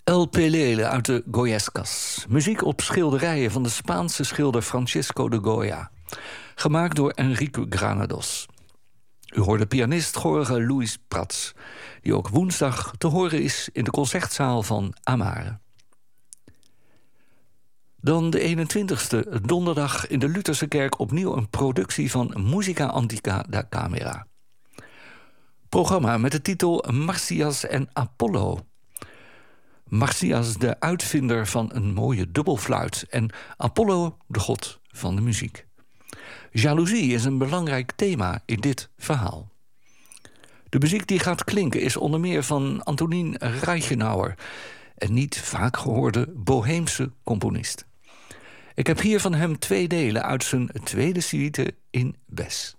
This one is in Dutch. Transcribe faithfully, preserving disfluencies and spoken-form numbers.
El Pelele uit de Goyescas. Muziek op schilderijen van de Spaanse schilder Francisco de Goya. Gemaakt door Enrique Granados. U hoorde pianist Jorge Luis Prats, die ook woensdag te horen is in de concertzaal van Amare. Dan de eenentwintigste, donderdag in de Lutherse kerk opnieuw een productie van Musica Antica da Camera. Programma met de titel Marsyas en Apollo. Marsyas, de uitvinder van een mooie dubbelfluit, en Apollo, de god van de muziek. Jaloezie is een belangrijk thema in dit verhaal. De muziek die gaat klinken is onder meer van Antonín Reichenauer, een niet vaak gehoorde boheemse componist. Ik heb hier van hem twee delen uit zijn tweede suite in Bes.